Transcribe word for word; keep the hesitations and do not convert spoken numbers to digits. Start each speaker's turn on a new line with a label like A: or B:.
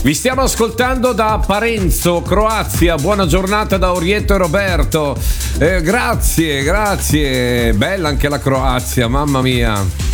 A: Vi stiamo ascoltando da Parenzo, Croazia. Buona giornata da Orietto e Roberto. Eh, grazie, grazie. Bella anche la Croazia, mamma mia.